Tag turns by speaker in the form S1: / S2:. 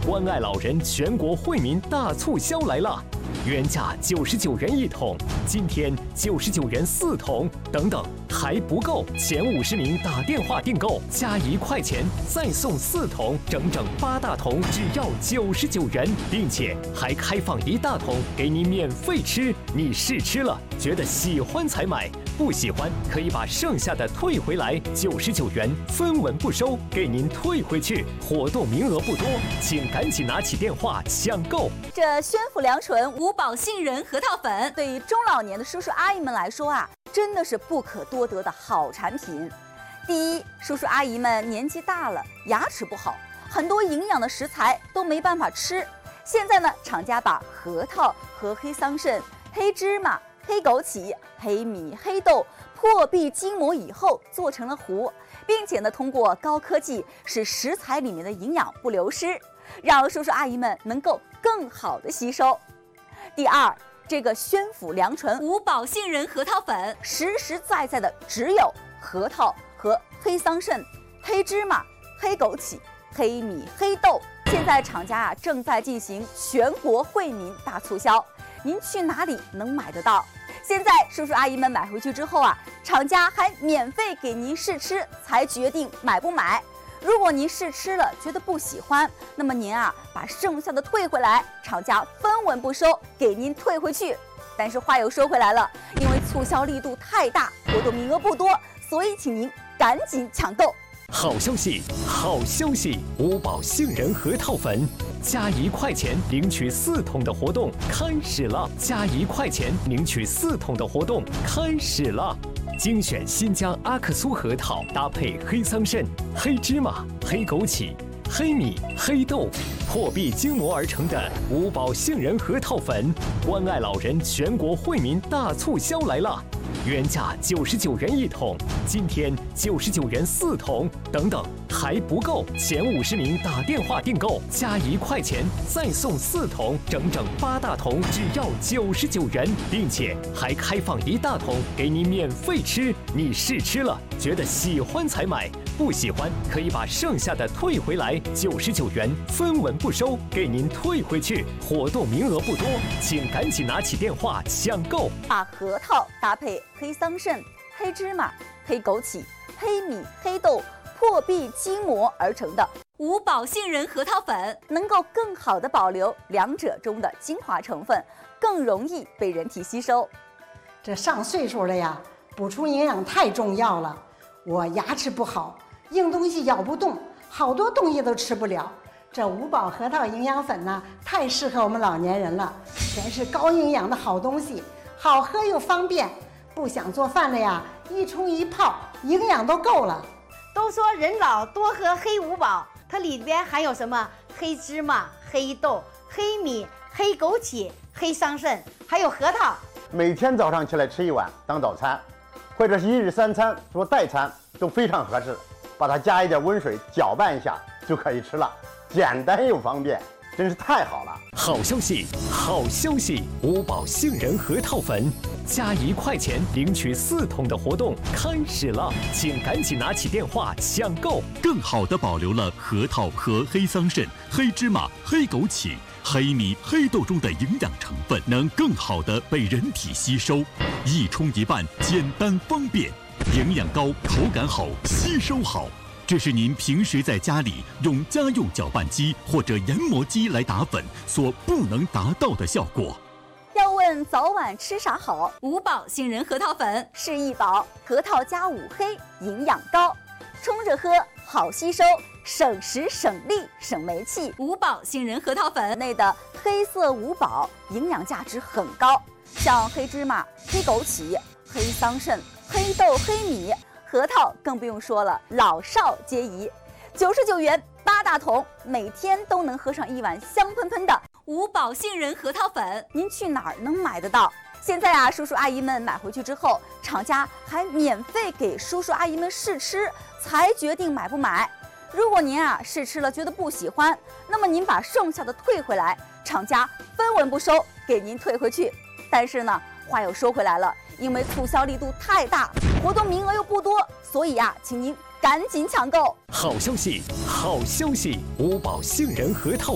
S1: 关爱老人全国惠民大促销来了！原价99元1桶，今天99元4桶，等等还不够，前50名打电话订购加1块钱，再送4桶，整整8大桶，只要99元，并且还开放1大桶给您免费吃。你试吃了，觉得喜欢才买，不喜欢可以把剩下的退回来，99元分文不收，给您退回去。活动名额不多，请赶紧拿起电话抢购。
S2: 这宣府良醇五宝杏仁核桃粉，对于中老年的叔叔阿姨们来说啊，真的是不可多得的好产品。第一，叔叔阿姨们年纪大了，牙齿不好，很多营养的食材都没办法吃。现在呢，厂家把核桃和黑桑葚、黑芝麻、黑枸杞、黑米、黑豆破壁筋膜以后做成了糊，并且呢，通过高科技使食材里面的营养不流失，让叔叔阿姨们能够更好的吸收。第二，这个宣府良醇五宝杏仁核桃粉，实实在在的只有核桃和黑桑葚、黑芝麻、黑枸杞、黑米、黑豆。现在厂家正在进行全国惠民大促销，您去哪里能买得到？现在叔叔阿姨们买回去之后啊，厂家还免费给您试吃，才决定买不买。如果您试吃了觉得不喜欢，那么您把剩下的退回来，厂家分文不收，给您退回去。但是话又说回来了，因为促销力度太大，活动名额不多，所以请您赶紧抢购。
S1: 好消息，好消息！五宝杏仁核桃粉加1块钱领取4桶的活动开始了，加1块钱领取4桶的活动开始了。精选新疆阿克苏核桃，搭配黑桑葚、黑芝麻、黑枸杞、黑米、黑豆，破壁筋膜而成的五宝杏仁核桃粉，关爱老人全国惠民大促销来了！原价99元1桶，今天99元4桶，等等还不够，前50名打电话订购加1块钱，再送4桶，整整8大桶，只要99元，并且还开放1大桶给您免费吃。你试吃了，觉得喜欢才买，不喜欢可以把剩下的退回来，99元分文不收，给您退回去。活动名额不多，请赶紧拿起电话抢购。
S2: 把核桃搭配黑桑葚、黑芝麻、黑枸杞、黑米、黑豆破壁筋膜而成的五宝杏仁核桃粉，能够更好的保留两者中的精华成分，更容易被人体吸收。
S3: 这上岁数了呀，补充营养太重要了。我牙齿不好，硬东西咬不动，好多东西都吃不了。这五宝核桃营养粉呢，太适合我们老年人了，全是高营养的好东西，好喝又方便。不想做饭了呀，一冲一泡，营养都够了。
S4: 都说人老多喝黑五宝，它里边含有什么？黑芝麻、黑豆、黑米、黑枸杞、黑桑葚，还有核桃。
S5: 每天早上起来吃一碗当早餐，或者是1日3餐做代餐都非常合适。把它加一点温水搅拌一下就可以吃了，简单又方便，真是太好了！
S1: 好消息，好消息！五宝杏仁核桃粉加1块钱领取4桶的活动开始了，请赶紧拿起电话抢购。
S6: 更好地保留了核桃和黑桑葚、黑芝麻、黑枸杞、黑米、黑豆中的营养成分，能更好地被人体吸收，一冲一拌，简单方便。营养高，口感好，吸收好，这是您平时在家里用家用搅拌机或者研磨机来打粉所不能达到的效果。
S2: 要问早晚吃啥好？五宝杏仁核桃粉是一宝，核桃加5黑，营养高，冲着喝好吸收，省时省力省煤气。五宝杏仁核桃粉内的黑色五宝营养价值很高，像黑芝麻、黑枸杞、黑桑葚、黑豆、黑米、核桃更不用说了，老少皆宜。99元8大桶，每天都能喝上一碗香喷喷的五宝杏仁核桃粉。您去哪儿能买得到？现在叔叔阿姨们买回去之后，厂家还免费给叔叔阿姨们试吃，才决定买不买。如果您试吃了觉得不喜欢，那么您把剩下的退回来，厂家分文不收，给您退回去。但是呢，话又说回来了，因为促销力度太大，活动名额又不多，所以请您赶紧抢购。
S1: 好消息，好消息！五宝杏仁核桃